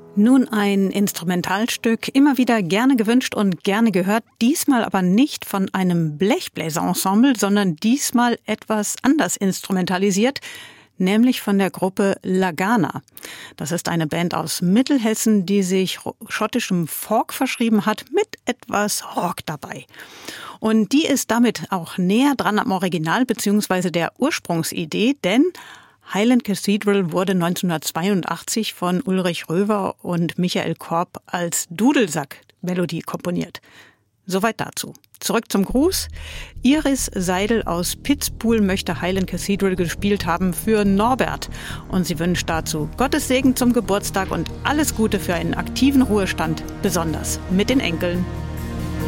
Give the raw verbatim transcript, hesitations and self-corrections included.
Nun ein Instrumentalstück, immer wieder gerne gewünscht und gerne gehört, diesmal aber nicht von einem Blechbläserensemble, sondern diesmal etwas anders instrumentalisiert, nämlich von der Gruppe Lagana. Das ist eine Band aus Mittelhessen, die sich schottischem Folk verschrieben hat, mit etwas Rock dabei. Und die ist damit auch näher dran am Original bzw. der Ursprungsidee, denn Highland Cathedral wurde neunzehnhundertzweiundachtzig von Ulrich Röver und Michael Korb als Dudelsack-Melodie komponiert. Soweit dazu. Zurück zum Gruß. Iris Seidel aus Pitzpool möchte Highland Cathedral gespielt haben für Norbert. Und sie wünscht dazu Gottes Segen zum Geburtstag und alles Gute für einen aktiven Ruhestand, besonders mit den Enkeln.